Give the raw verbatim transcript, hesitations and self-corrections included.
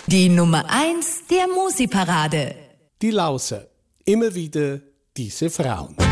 Die Nummer eins der Musi-Parade. Die Lause. Immer wieder diese Frauen.